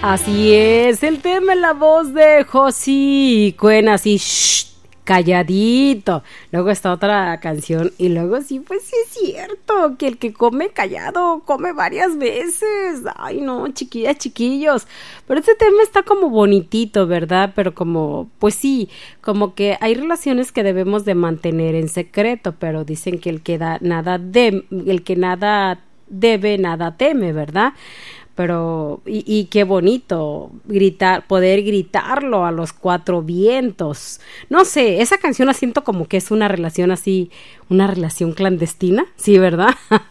Así es, el tema en la voz de Josie Cuen, así, calladito. Luego está otra canción y luego sí, pues sí es cierto que el que come callado come varias veces. Ay no, chiquillas, chiquillos. Pero este tema está como bonitito, ¿verdad? Pero como, pues sí, como que hay relaciones que debemos de mantener en secreto, pero dicen que el que el que nada debe, nada teme, ¿verdad? Pero, y qué bonito poder gritarlo a los cuatro vientos. No sé, esa canción la siento como que es una relación así, una relación clandestina, sí, ¿verdad?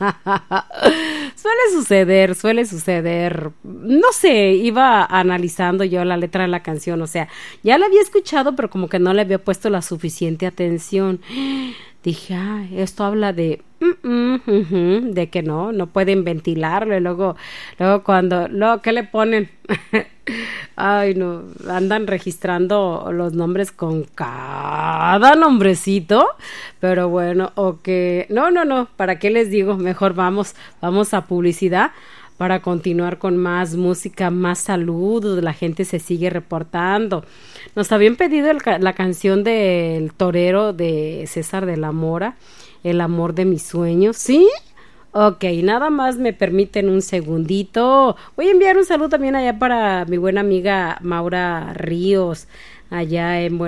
Suele suceder. No sé, iba analizando yo la letra de la canción, o sea, ya la había escuchado, pero como que no le había puesto la suficiente atención. Dije, esto habla de de que no pueden ventilarlo y luego ¿qué le ponen? Ay, no, andan registrando los nombres con cada nombrecito, pero bueno, no, ¿para qué les digo? Mejor vamos a publicidad para continuar con más música, más saludos, la gente se sigue reportando. Nos habían pedido la canción del torero de César de la Mora, El amor de mis sueños, ¿sí? Ok, nada más me permiten un segundito. Voy a enviar un saludo también allá para mi buena amiga Maura Ríos, allá en